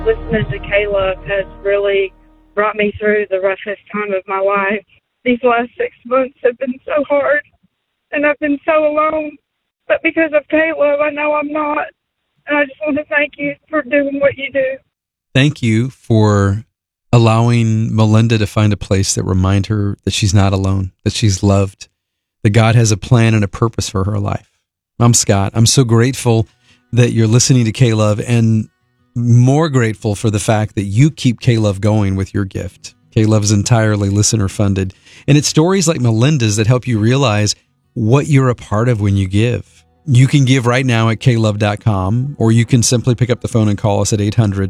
Listening to Caleb has really brought me through the roughest time of my life. These last 6 months have been so hard, and I've been so alone. But because of Caleb, I know I'm not. And I just want to thank you for doing what you do. Thank you for allowing Melinda to find a place that remind her that she's not alone, that she's loved, that God has a plan and a purpose for her life. I'm Scott. I'm so grateful that you're listening to K-Love, and more grateful for the fact that you keep K-Love going with your gift. K-Love is entirely listener funded. And it's stories like Melinda's that help you realize what you're a part of when you give. You can give right now at klove.com, or you can simply pick up the phone and call us at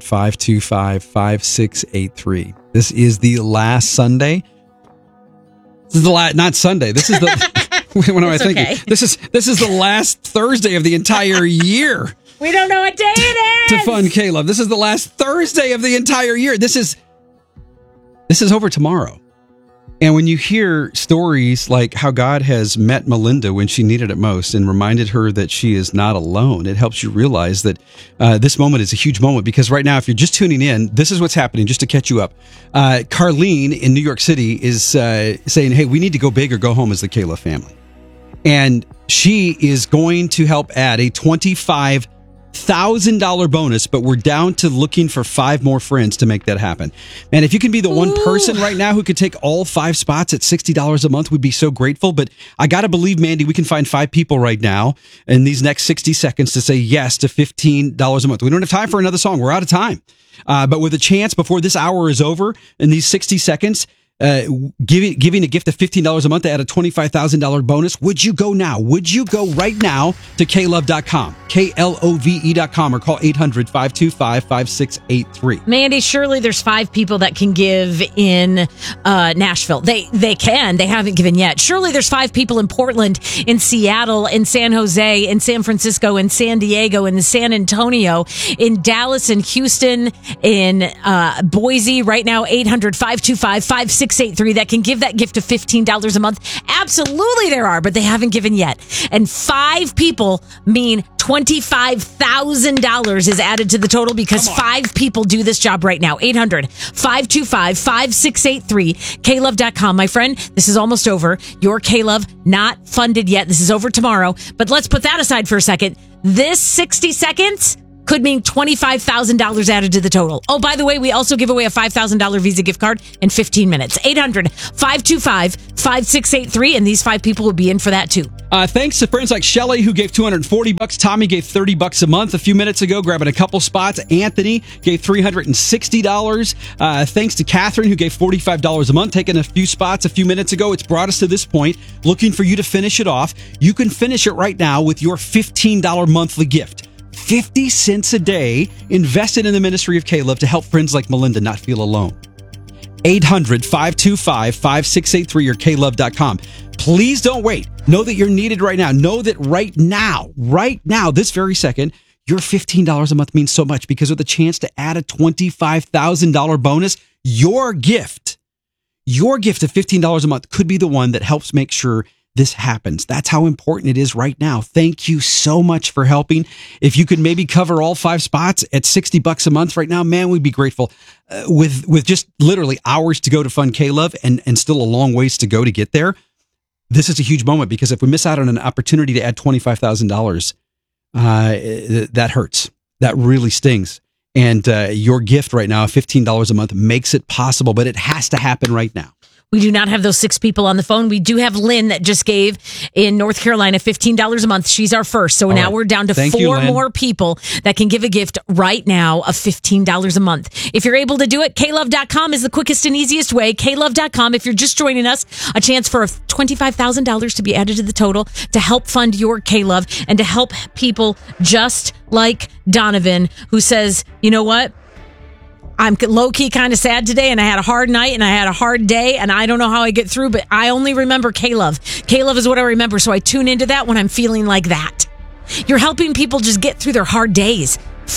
800-525-5683. This is the last Sunday. This is the not Sunday. This is the what am I thinking? Okay. This is the last Thursday of the entire year. We don't know what day it is. To fund K-Love. This is the last Thursday of the entire year. This is over tomorrow. And when you hear stories like how God has met Melinda when she needed it most and reminded her that she is not alone, it helps you realize that this moment is a huge moment, because right now, if you're just tuning in, this is what's happening, just to catch you up. Carlene in New York City is saying, hey, we need to go big or go home as the K-Love family. And she is going to help add a $25,000 bonus, but we're down to looking for 5 more friends to make that happen. And if you can be the one person right now who could take all 5 spots at $60 a month, we'd be so grateful. But I got to believe, Mandy, we can find 5 people right now in these next 60 seconds to say yes to $15 a month. We don't have time for another song. We're out of time. But with a chance before this hour is over in these 60 seconds, giving a gift of $15 a month to add a $25,000 bonus. Would you go now? Would you go right now to klove.com, KLOVE.com, or call 800-525-5683? Mandy, surely there's 5 people that can give in Nashville. They can. They haven't given yet. Surely there's 5 people in Portland, in Seattle, in San Jose, in San Francisco, in San Diego, in San Antonio, in Dallas, in Houston, in Boise. Right now, 800-525-5683 that can give that gift of $15 a month. Absolutely there are, but they haven't given yet. And 5 people mean $25,000 is added to the total, because 5 people do this job right now. 800-525-5683, klove.com. My friend, this is almost over. Your K-Love not funded yet. This is over tomorrow. But let's put that aside for a second. This 60 seconds could mean $25,000 added to the total. Oh, by the way, we also give away a $5,000 Visa gift card in 15 minutes. 800-525-5683, and these 5 people will be in for that too. Thanks to friends like Shelly, who gave $240. Tommy gave $30 a month a few minutes ago, grabbing a couple spots. Anthony gave $360. Thanks to Catherine, who gave $45 a month, taking a few spots a few minutes ago. It's brought us to this point, looking for you to finish it off. You can finish it right now with your $15 monthly gift. 50 cents a day invested in the ministry of K-Love to help friends like Melinda not feel alone. 800-525-5683 or klove.com. Please don't wait. Know that you're needed right now. Know that right now, this very second, your $15 a month means so much, because with a chance to add a $25,000 bonus, your gift of $15 a month could be the one that helps make sure this happens. That's how important it is right now. Thank you so much for helping. If you could maybe cover all 5 spots at $60 a month right now, man, we'd be grateful. With just literally hours to go to fund K-Love and still a long ways to go to get there, this is a huge moment, because if we miss out on an opportunity to add $25,000, that hurts. That really stings. And your gift right now, $15 a month, makes it possible, but it has to happen right now. We do not have those 6 people on the phone. We do have Lynn that just gave in North Carolina $15 a month. She's our first. So now we're down to 4 more people that can give a gift right now of $15 a month. If you're able to do it, klove.com is the quickest and easiest way. klove.com. If you're just joining us, a chance for $25,000 to be added to the total to help fund your K-Love and to help people just like Donovan, who says, you know what? I'm low-key kind of sad today, and I had a hard night, and I had a hard day, and I don't know how I get through, but I only remember K-Love. K-Love is what I remember, so I tune into that when I'm feeling like that. You're helping people just get through their hard days.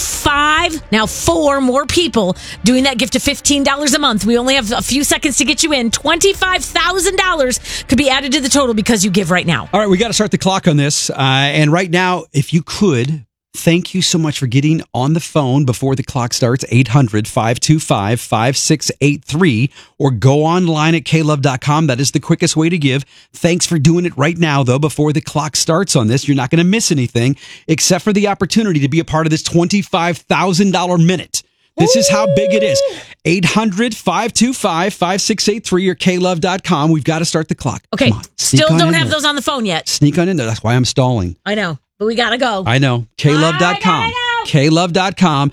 4 more people doing that gift of $15 a month. We only have a few seconds to get you in. $25,000 could be added to the total because you give right now. All right, we got to start the clock on this. And right now, if you could, Thank you so much for getting on the phone before the clock starts, 800-525-5683, or go online at klove.com. That is the quickest way to give. Thanks for doing it right now, though, before the clock starts on this. You're not going to miss anything except for the opportunity to be a part of this $25,000 minute. This is how big it is. 800-525-5683 or klove.com. We've got to start the clock. Okay. Still don't have those on the phone yet. Sneak on in there. That's why I'm stalling. I know. But we got to go. I know. klove.com. klove.com.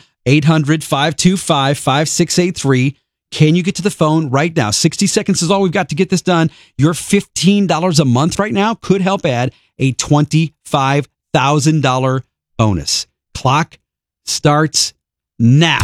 800-525-5683. Can you get to the phone right now? 60 seconds is all we've got to get this done. Your $15 a month right now could help add a $25,000 bonus. Clock starts now.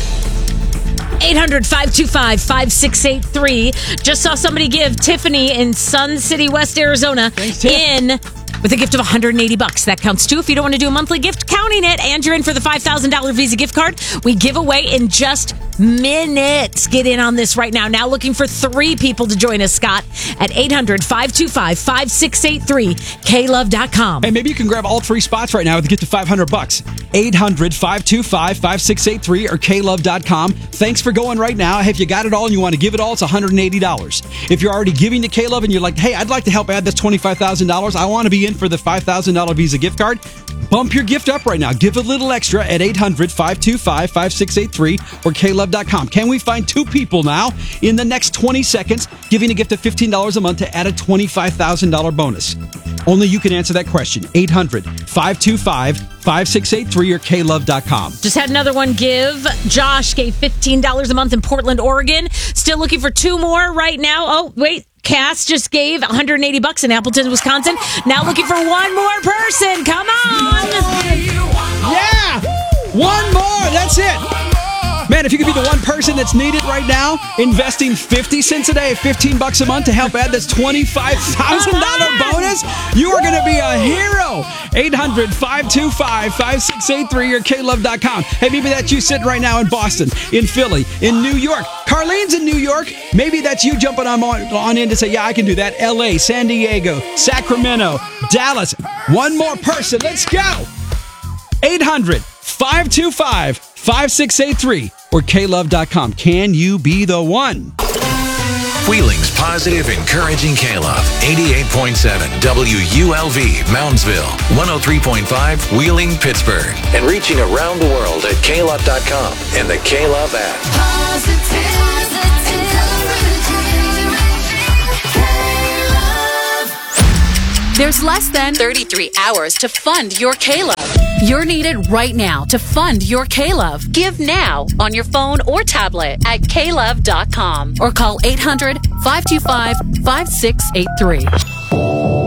800-525-5683. Just saw somebody give Tiffany in Sun City, West Arizona, with a gift of $180. That counts too if you don't want to do a monthly gift, counting it. And you're in for the $5,000 Visa gift card we give away in just minutes. Get in on this right now. Now looking for 3 people to join us, Scott, at 800-525-5683, klove.com. Hey, maybe you can grab all 3 spots right now with a gift of $500. 800-525-5683 or klove.com. Thanks for going right now. Hey, if you got it all and you want to give it all, it's $180. If you're already giving to K-Love and you're like, hey, I'd like to help add this $25,000. I want to be in for the $5,000 Visa gift card. Bump your gift up right now. Give a little extra at 800-525-5683 or klove.com. Can we find 2 people now in the next 20 seconds giving a gift of $15 a month to add a $25,000 bonus? Only you can answer that question. 800-525-5683 or klove.com. Just had another one give. Josh gave $15 a month in Portland, Oregon. Still looking for 2 more right now. Oh, wait. Cass just gave $180 in Appleton, Wisconsin. Now looking for 1 more person. Come on. Yeah. 1 more. That's it. Man, if you could be the one person that's needed right now, investing 50 cents a day, $15 a month to help add this $25,000 bonus, you are going to be a hero. 800-525-5683 or klove.com. Hey, maybe that's you sitting right now in Boston, in Philly, in New York. Carlene's in New York. Maybe that's you jumping on in to say, yeah, I can do that. LA, San Diego, Sacramento, Dallas. 1 more person. Let's go. 800-525-5683 or klove.com. Can you be the one? Wheeling's positive, encouraging K-Love. 88.7 WULV, Moundsville. 103.5 Wheeling, Pittsburgh. And reaching around the world at klove.com and the K-Love app. There's less than 33 hours to fund your K-Love. You're needed right now to fund your K-Love. Give now on your phone or tablet at klove.com or call 800-525-5683.